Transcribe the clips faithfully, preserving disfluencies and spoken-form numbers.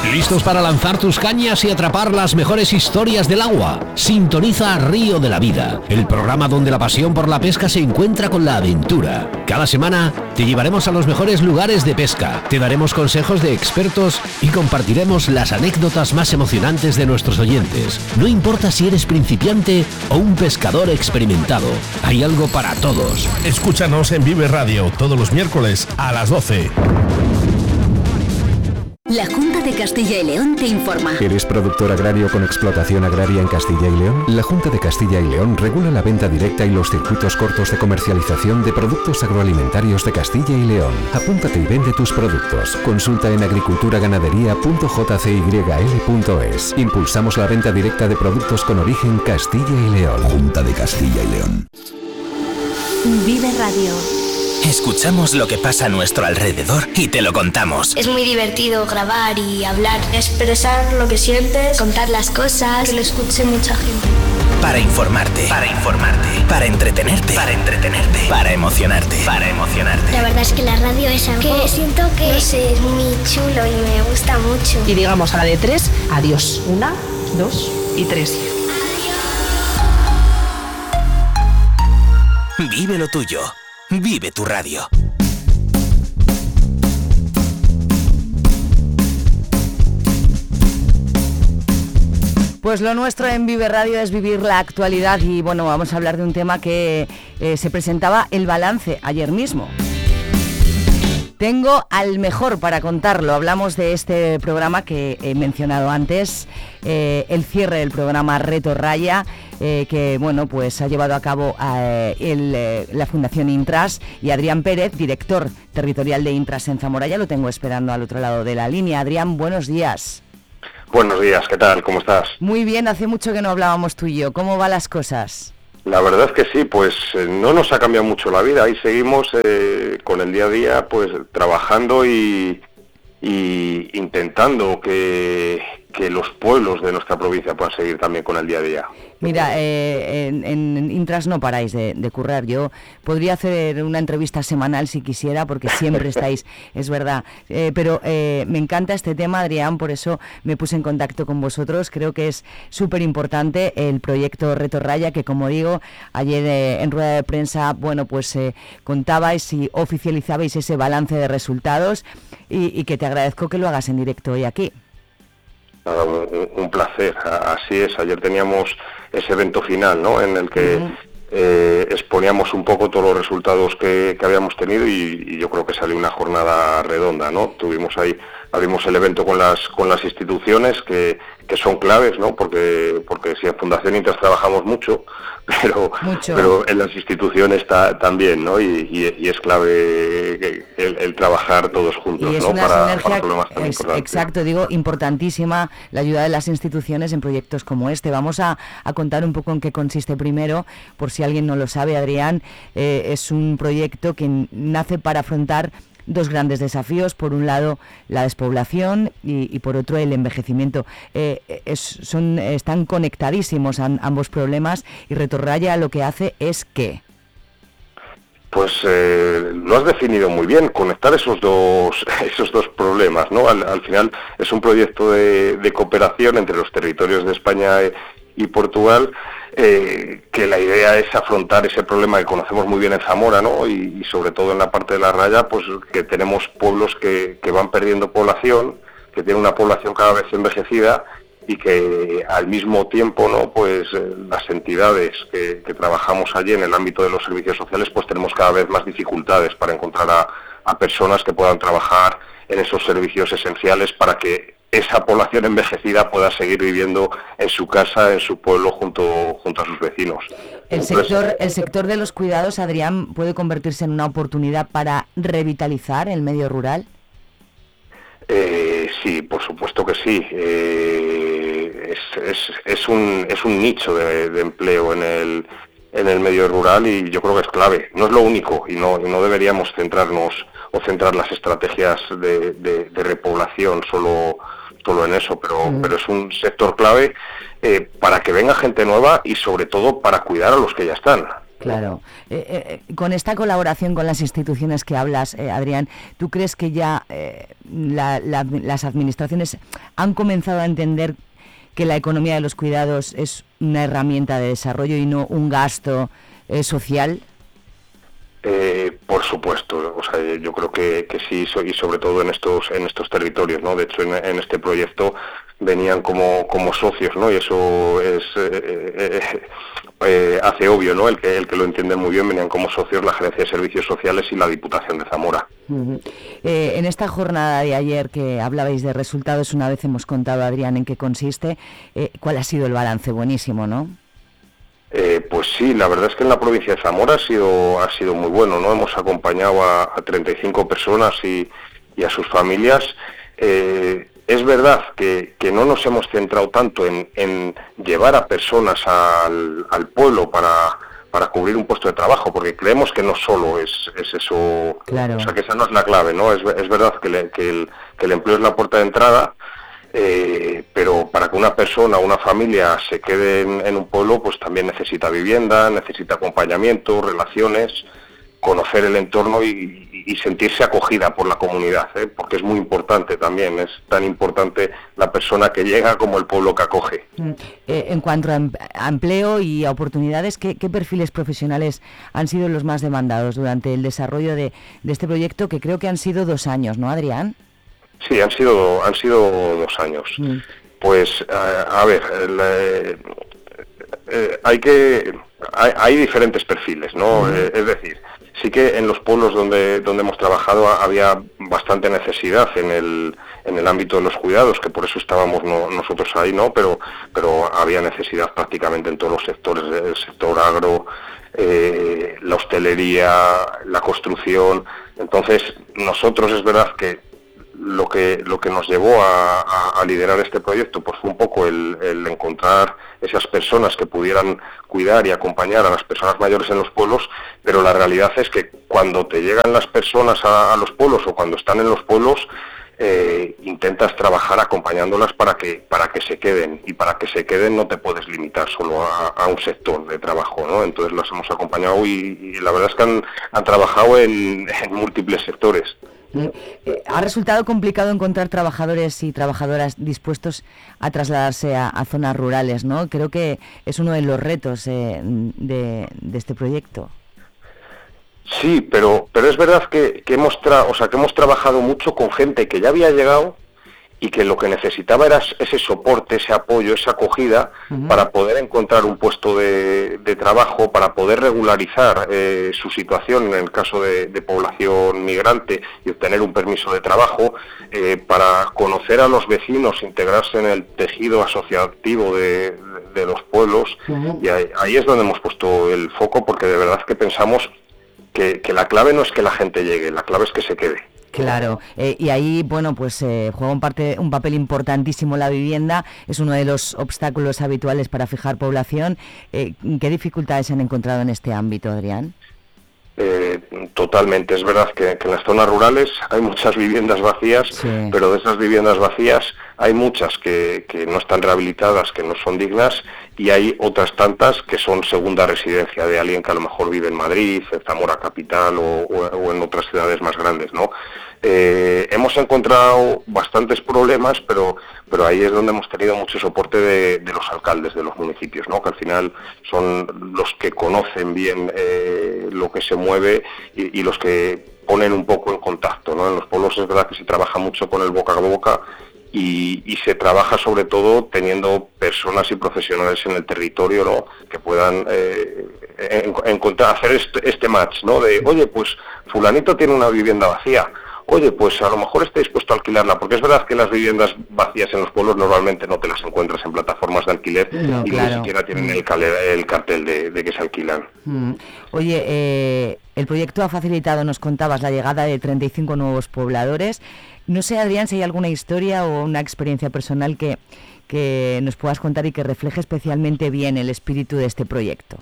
¿Listos para lanzar tus cañas y atrapar las mejores historias del agua? Sintoniza Río de la Vida, el programa donde la pasión por la pesca se encuentra con la aventura. Cada semana te llevaremos a los mejores lugares de pesca, te daremos consejos de expertos y compartiremos las anécdotas más emocionantes de nuestros oyentes. No importa si eres principiante o un pescador experimentado, hay algo para todos. Escúchanos en Vive Radio todos los miércoles a las doce. La Junta de Castilla y León te informa. ¿Eres productor agrario con explotación agraria en Castilla y León? La Junta de Castilla y León regula la venta directa y los circuitos cortos de comercialización de productos agroalimentarios de Castilla y León. Apúntate y vende tus productos. Consulta en agriculturaganadería punto j c y l punto es. Impulsamos la venta directa de productos con origen Castilla y León. Junta de Castilla y León. Vive Radio. Escuchamos lo que pasa a nuestro alrededor y te lo contamos. Es muy divertido grabar y hablar, expresar lo que sientes, contar las cosas, que lo escuche mucha gente. Para informarte, para informarte, para entretenerte, para entretenerte, para emocionarte, para emocionarte. La verdad es que la radio es algo que siento que no sé, es muy chulo y me gusta mucho. Y digamos a la de tres, adiós. Una, dos y tres. Vive lo tuyo. Vive tu radio. Pues lo nuestro en Vive Radio es vivir la actualidad y bueno, vamos a hablar de un tema que eh, se presentaba el balance ayer mismo. Tengo al mejor para contarlo. Hablamos de este programa que he mencionado antes, eh, el cierre del programa Reto Raya, eh, que bueno, pues ha llevado a cabo eh, el, eh, la Fundación Intras, y Adrián Pérez, director territorial de Intras en Zamora, ya lo tengo esperando al otro lado de la línea. Adrián, buenos días. Buenos días, ¿qué tal? ¿Cómo estás? Muy bien, hace mucho que no hablábamos tú y yo. ¿Cómo van las cosas? La verdad es que sí, pues eh, no nos ha cambiado mucho la vida, ahí seguimos eh, con el día a día, pues trabajando y, y intentando que, que los pueblos de nuestra provincia puedan seguir también con el día a día. Mira, eh, en, en Intras no paráis de, de currar. Yo podría hacer una entrevista semanal si quisiera, porque siempre estáis, es verdad. Eh, pero eh, me encanta este tema, Adrián, por eso me puse en contacto con vosotros. Creo que es súper importante el proyecto Reto Raya, que como digo, ayer eh, en rueda de prensa, bueno, pues eh, contabais y oficializabais ese balance de resultados y, y que te agradezco que lo hagas en directo hoy aquí. Nada, un, un placer, así es. Ayer teníamos ese evento final, ¿no?, en el que uh-huh. eh, exponíamos un poco todos los resultados que, que habíamos tenido y, y yo creo que salió una jornada redonda, ¿no? Tuvimos ahí, abrimos el evento con las con las instituciones que, que son claves, ¿no? Porque porque si en Fundación Intras trabajamos mucho, pero mucho. pero en las instituciones ta, también, ¿no? Y, y, y es clave el, el trabajar todos juntos, y es ¿no? Una para, sinergia, para problemas tan es, importantes. Exacto, digo, importantísima la ayuda de las instituciones en proyectos como este. Vamos a, a contar un poco en qué consiste primero, por si alguien no lo sabe, Adrián. Eh, es un proyecto que nace para afrontar dos grandes desafíos: por un lado la despoblación y, y por otro el envejecimiento. Eh, es, son, están conectadísimos an, ambos problemas, y Reto Raya lo que hace es ¿qué? Pues eh, lo has definido muy bien, conectar esos dos esos dos problemas, ¿no? Al, al final es un proyecto de, de cooperación entre los territorios de España y Portugal, eh, que la idea es afrontar ese problema que conocemos muy bien en Zamora, ¿no? Y, y sobre todo en la parte de la raya, pues que tenemos pueblos que, que van perdiendo población, que tienen una población cada vez envejecida y que al mismo tiempo, ¿no?, pues eh, las entidades que, que trabajamos allí en el ámbito de los servicios sociales, pues tenemos cada vez más dificultades para encontrar a, a personas que puedan trabajar en esos servicios esenciales para que esa población envejecida pueda seguir viviendo en su casa, en su pueblo, junto junto a sus vecinos. El sector, el sector de los cuidados, Adrián, ¿puede convertirse en una oportunidad para revitalizar el medio rural? Eh, sí, por supuesto que sí. Eh, es, es, es, un, es un nicho de, de empleo en el, en el medio rural y yo creo que es clave. No es lo único y no, y no deberíamos centrarnos o centrar las estrategias de, de, de repoblación solo, solo en eso, pero, mm. pero es un sector clave eh, para que venga gente nueva y sobre todo para cuidar a los que ya están. Claro. Eh, eh, con esta colaboración con las instituciones que hablas, eh, Adrián, ¿tú crees que ya eh, la, la, las administraciones han comenzado a entender que la economía de los cuidados es una herramienta de desarrollo y no un gasto eh, social? Eh, por supuesto, o sea, yo creo que, que sí, y sobre todo en estos en estos territorios, ¿no? De hecho, en, en este proyecto venían como como socios, ¿no? Y eso es eh, eh, eh, hace obvio, ¿no? El que el que lo entiende muy bien, venían como socios la Gerencia de Servicios Sociales y la Diputación de Zamora. Uh-huh. Eh, en esta jornada de ayer que hablabais de resultados, una vez hemos contado, Adrián, en qué consiste. Eh, ¿Cuál ha sido el balance? Buenísimo, ¿no? Eh, pues sí, la verdad es que en la provincia de Zamora ha sido ha sido muy bueno, ¿no? Hemos acompañado a, a treinta y cinco personas y, y a sus familias. Eh, es verdad que, que no nos hemos centrado tanto en, en llevar a personas al, al pueblo para, para cubrir un puesto de trabajo, porque creemos que no solo es, es eso, claro. O sea, que esa no es la clave, ¿no? Es, es verdad que, le, que, el, que el empleo es la puerta de entrada. Eh, pero para que una persona o una familia se quede en, en un pueblo, pues también necesita vivienda, necesita acompañamiento, relaciones, conocer el entorno y, y sentirse acogida por la comunidad, ¿eh? Porque es muy importante también, es tan importante la persona que llega como el pueblo que acoge. Eh, en cuanto a, em- a empleo y a oportunidades, ¿qué, ¿qué perfiles profesionales han sido los más demandados durante el desarrollo de, de este proyecto, que creo que han sido dos años, ¿no, Adrián? Sí, han sido han sido dos años. Mm. Pues, a, a ver, el, eh, eh, hay que hay, hay diferentes perfiles, ¿no? Mm. Eh, es decir, sí que en los pueblos donde donde hemos trabajado había bastante necesidad en el en el ámbito de los cuidados, que por eso estábamos no, nosotros ahí, ¿no? Pero pero había necesidad prácticamente en todos los sectores, el sector agro, eh, la hostelería, la construcción. Entonces, nosotros es verdad que lo que lo que nos llevó a, a, a liderar este proyecto pues fue un poco el, el encontrar esas personas que pudieran cuidar y acompañar a las personas mayores en los pueblos, pero la realidad es que cuando te llegan las personas a, a los pueblos o cuando están en los pueblos, eh, intentas trabajar acompañándolas para que para que se queden, y para que se queden no te puedes limitar solo a, a un sector de trabajo, ¿no? Entonces las hemos acompañado y, y la verdad es que han, han trabajado en, en múltiples sectores. Eh, ha resultado complicado encontrar trabajadores y trabajadoras dispuestos a trasladarse a, a zonas rurales, ¿no? Creo que es uno de los retos eh, de, de este proyecto. Sí, pero pero es verdad que, que hemos tra- o sea que hemos trabajado mucho con gente que ya había llegado y que lo que necesitaba era ese soporte, ese apoyo, esa acogida, uh-huh, para poder encontrar un puesto de, de trabajo, para poder regularizar eh, su situación en el caso de, de población migrante y obtener un permiso de trabajo, eh, para conocer a los vecinos, integrarse en el tejido asociativo de, de, de los pueblos, uh-huh, y ahí, ahí es donde hemos puesto el foco, porque de verdad que pensamos que, que la clave no es que la gente llegue, la clave es que se quede. Claro, eh, y ahí, bueno, pues eh, juega un, parte, un papel importantísimo la vivienda, es uno de los obstáculos habituales para fijar población. Eh, ¿Qué dificultades se han encontrado en este ámbito, Adrián? Eh, totalmente, es verdad que, que en las zonas rurales hay muchas viviendas vacías, sí, pero de esas viviendas vacías hay muchas que, que no están rehabilitadas, que no son dignas, y hay otras tantas que son segunda residencia de alguien que a lo mejor vive en Madrid, en Zamora capital o, o, o en otras ciudades más grandes, ¿no? Eh, hemos encontrado bastantes problemas, pero pero ahí es donde hemos tenido mucho soporte de, de los alcaldes de los municipios, ¿no? Que al final son los que conocen bien eh, lo que se mueve y, y los que ponen un poco en contacto, ¿no? En los pueblos es verdad que se trabaja mucho con el boca a boca y, y se trabaja sobre todo teniendo personas y profesionales en el territorio, ¿no? Que puedan eh, en, encontrar, hacer este, este match, ¿no? De, oye, pues fulanito tiene una vivienda vacía, oye, pues a lo mejor está dispuesto a alquilarla, porque es verdad que las viviendas vacías en los pueblos normalmente no te las encuentras en plataformas de alquiler, no, y claro, ni siquiera tienen el, cal- el cartel de, de que se alquilan. Mm. Oye, eh, el proyecto ha facilitado, nos contabas, la llegada de treinta y cinco nuevos pobladores. No sé, Adrián, si hay alguna historia o una experiencia personal que, que nos puedas contar y que refleje especialmente bien el espíritu de este proyecto.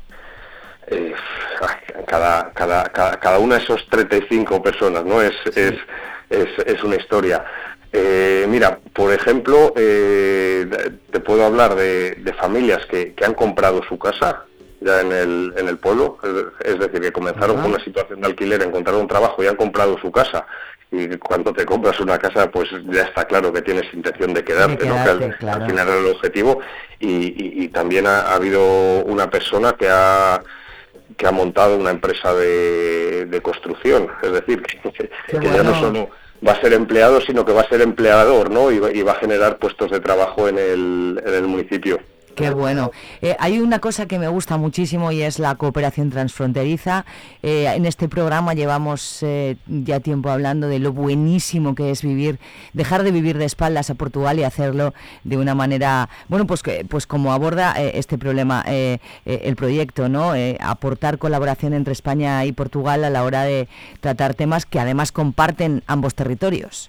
Eh, cada, cada, cada, cada una de esos treinta y cinco personas, ¿no? Es, sí, es, es, es una historia. Eh, mira, por ejemplo, eh, te puedo hablar de, de familias que, que han comprado su casa ya en el, en el pueblo, es decir, que comenzaron con una situación de alquiler, encontraron un trabajo y han comprado su casa. Y cuando te compras una casa, pues ya está claro que tienes intención de quedarte, de quedarte, ¿no? Que al, claro. al final era el objetivo. Y, y, y también ha, ha habido una persona que ha que ha montado una empresa de, de construcción, es decir, que, que bueno. ya no solo va a ser empleado, sino que va a ser empleador, ¿no? Y, y va a generar puestos de trabajo en el, en el municipio. Qué bueno. Eh, hay una cosa que me gusta muchísimo y es la cooperación transfronteriza. Eh, en este programa llevamos eh, ya tiempo hablando de lo buenísimo que es vivir, dejar de vivir de espaldas a Portugal y hacerlo de una manera, bueno, pues que, pues como aborda eh, este problema eh, eh, el proyecto, ¿no? Eh, aportar colaboración entre España y Portugal a la hora de tratar temas que además comparten ambos territorios.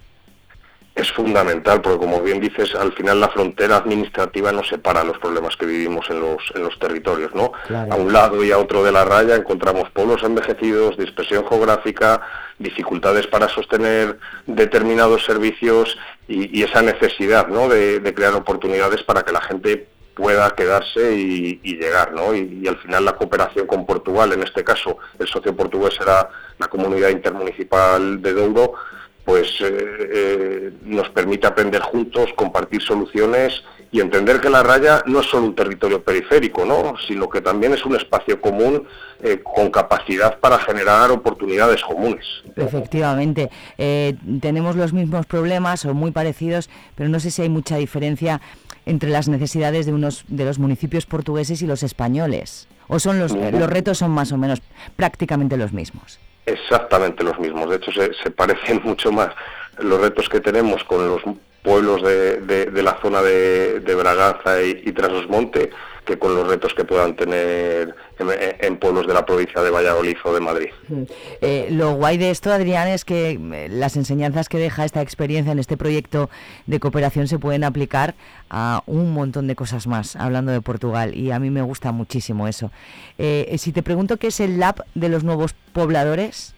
Es fundamental, porque como bien dices, al final la frontera administrativa nos separa los problemas que vivimos en los en los territorios, ¿no? Claro. A un lado y a otro de la raya encontramos pueblos envejecidos, dispersión geográfica, dificultades para sostener determinados servicios y, y esa necesidad, ¿no? de, de crear oportunidades para que la gente pueda quedarse y, y llegar, ¿no? Y, y al final la cooperación con Portugal, en este caso el socio portugués será la Comunidad Intermunicipal de Douro, pues eh, eh, nos permite aprender juntos, compartir soluciones y entender que la raya no es solo un territorio periférico, ¿no? Sino que también es un espacio común eh, con capacidad para generar oportunidades comunes. Efectivamente, eh, tenemos los mismos problemas o muy parecidos, pero no sé si hay mucha diferencia entre las necesidades de unos de los municipios portugueses y los españoles, o son los, uh-huh. los retos son más o menos prácticamente los mismos. Exactamente los mismos, de hecho se, se parecen mucho más los retos que tenemos con los pueblos de, de, de la zona de, de Braganza y, y Trasosmonte que con los retos que puedan tener en, en pueblos de la provincia de Valladolid o de Madrid. Eh, lo guay de esto, Adrián, es que las enseñanzas que deja esta experiencia en este proyecto de cooperación se pueden aplicar a un montón de cosas más, hablando de Portugal, y a mí me gusta muchísimo eso. Eh, si te pregunto qué es el Lab de los nuevos pobladores.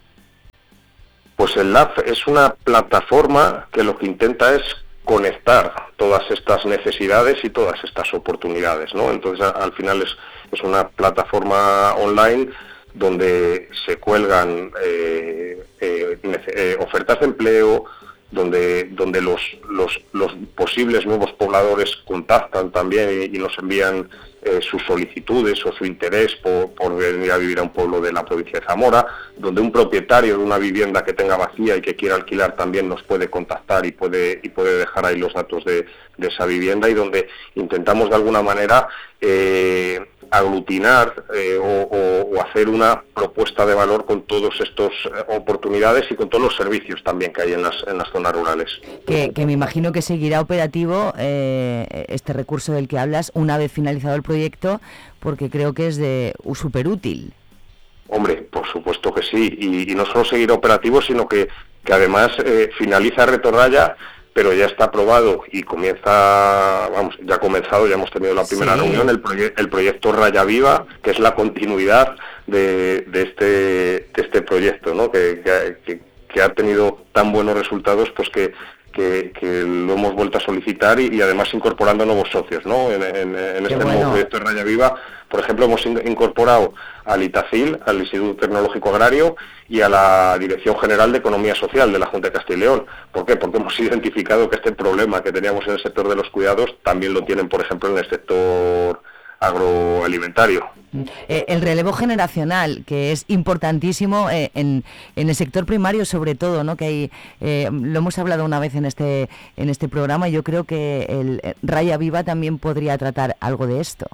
Pues el Lab es una plataforma que lo que intenta es conectar todas estas necesidades y todas estas oportunidades, ¿no? Entonces, a, al final es, es una plataforma online donde se cuelgan eh, eh, eh, ofertas de empleo, donde donde los, los, los posibles nuevos pobladores contactan también y, y nos envían eh, sus solicitudes o su interés por, por venir a vivir a un pueblo de la provincia de Zamora, donde un propietario de una vivienda que tenga vacía y que quiera alquilar también nos puede contactar y puede y puede dejar ahí los datos de, de esa vivienda, y donde intentamos de alguna manera eh, aglutinar eh, o, o, o hacer una propuesta de valor con todas estas eh, oportunidades y con todos los servicios también que hay en las, en las zonas rurales. Que, que me imagino que seguirá operativo eh, este recurso del que hablas una vez finalizado el proyecto, porque creo que es de súper útil. Hombre, por supuesto que sí, y, y no solo seguirá operativo, sino que, que además eh, finaliza Retorraya, pero ya está aprobado y comienza, vamos, ya ha comenzado, ya hemos tenido la primera sí. reunión, el, proye- el proyecto Raya Viva, que es la continuidad de, de este de este proyecto, ¿no? Que, que, que ha tenido tan buenos resultados, pues que, que, que lo hemos vuelto a solicitar y, y además incorporando nuevos socios, ¿no? En, en, en este bueno. nuevo proyecto de Raya Viva, por ejemplo, hemos incorporado al ITACIL, al Instituto Tecnológico Agrario, y a la Dirección General de Economía Social de la Junta de Castilla y León. ¿Por qué? Porque hemos identificado que este problema que teníamos en el sector de los cuidados también lo tienen, por ejemplo, en el sector agroalimentario. Eh, el relevo generacional, que es importantísimo eh, en, en el sector primario sobre todo, ¿no? Que hay, eh, lo hemos hablado una vez en este en este programa, y yo creo que el eh, Raya Viva también podría tratar algo de esto.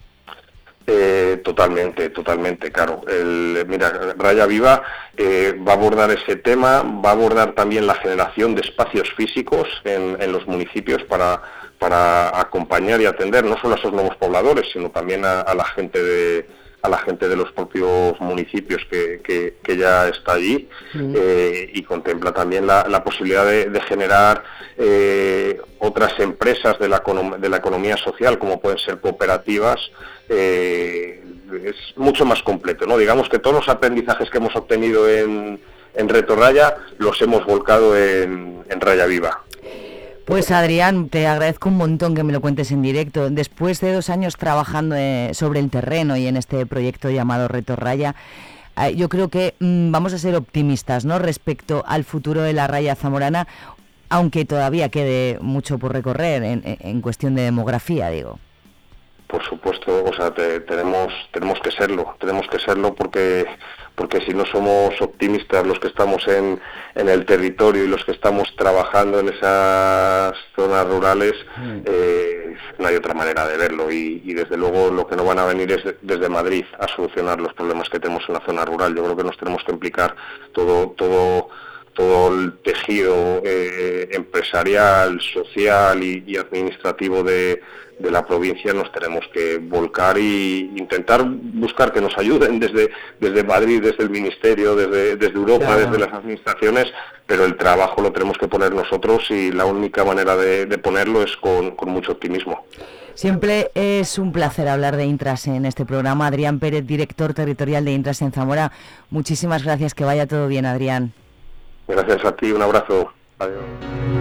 Eh, totalmente, totalmente, claro. El, mira, Raya Viva eh, va a abordar ese tema, va a abordar también la generación de espacios físicos en, en los municipios para, para acompañar y atender no solo a esos nuevos pobladores, sino también a, a la gente de a la gente de los propios municipios que, que, que ya está allí, sí. eh, y contempla también la, la posibilidad de, de generar eh, otras empresas de la, de la economía social, como pueden ser cooperativas. Eh, es mucho más completo, ¿no? Digamos que todos los aprendizajes que hemos obtenido en, en Retorraya los hemos volcado en, en Raya Viva. Pues Adrián, te agradezco un montón que me lo cuentes en directo. Después de dos años trabajando eh, sobre el terreno y en este proyecto llamado Reto Raya, eh, yo creo que mmm, vamos a ser optimistas, ¿no?, respecto al futuro de la raya zamorana, aunque todavía quede mucho por recorrer en, en cuestión de demografía, digo. Por supuesto, o sea, te, tenemos tenemos que serlo, tenemos que serlo porque porque si no somos optimistas los que estamos en, en el territorio y los que estamos trabajando en esas zonas rurales, mm. eh, no hay otra manera de verlo y, y desde luego lo que no van a venir es de, desde Madrid a solucionar los problemas que tenemos en la zona rural. Yo creo que nos tenemos que implicar todo todo todo el tejido eh, empresarial, social y, y administrativo de, de la provincia. Nos tenemos que volcar y intentar buscar que nos ayuden desde desde Madrid, desde el Ministerio, desde desde Europa, claro, desde las administraciones, pero el trabajo lo tenemos que poner nosotros y la única manera de, de ponerlo es con, con mucho optimismo. Siempre es un placer hablar de Intras en este programa. Adrián Pérez, director territorial de Intras en Zamora. Muchísimas gracias, que vaya todo bien, Adrián. Gracias a ti, un abrazo. Adiós.